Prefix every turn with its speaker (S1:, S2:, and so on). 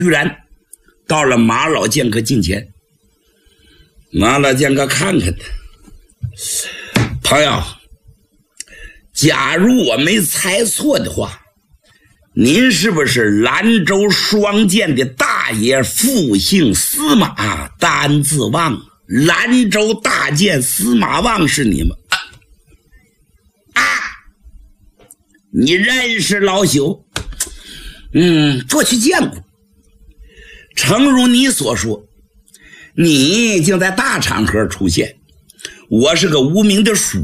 S1: 居然到了马老剑客近前。马老剑客看看他，朋友，假如我没猜错的话，您是不是兰州双剑的大爷，复姓司马，单字望？兰州大剑司马望是你们你认识老朽？过去见过。诚如你所说，你竟在大场合出现，我是个无名的鼠